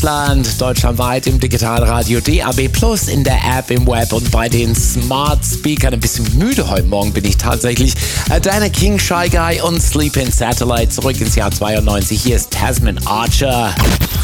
Deutschland, deutschlandweit im Digitalradio DAB+, in der App, im Web und bei den Smart Speakern. Ein bisschen müde heute Morgen bin ich tatsächlich. Diana King, Shy Guy und Sleep in Satellite. Zurück ins Jahr 92. Hier ist Tasman Archer.